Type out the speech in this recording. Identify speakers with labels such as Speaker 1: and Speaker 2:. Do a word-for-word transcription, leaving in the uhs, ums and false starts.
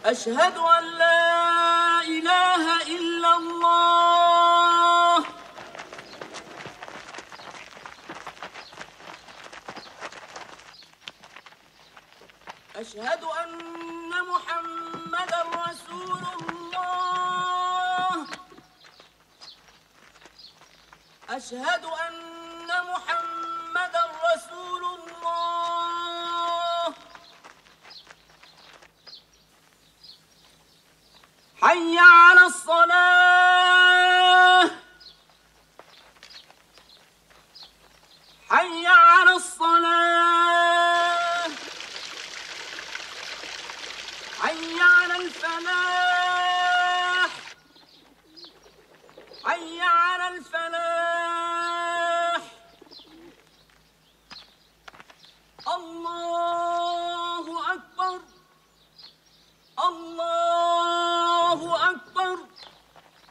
Speaker 1: أشهد أن لا إله إلا الله. أشهد أن محمدًا رسول الله. أشهد أن محمدًا رسول الله. حي على الصلاة. حي على الصلاة. حي على الفلاح. حي على الفلاح. الله أكبر. الله